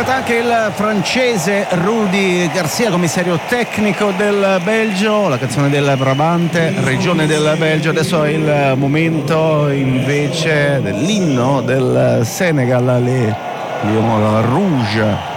toccato anche il francese Rudy Garcia, commissario tecnico del Belgio, la canzone del Brabante, regione del Belgio. Adesso è il momento invece dell'inno del Senegal, le Lion Rouge.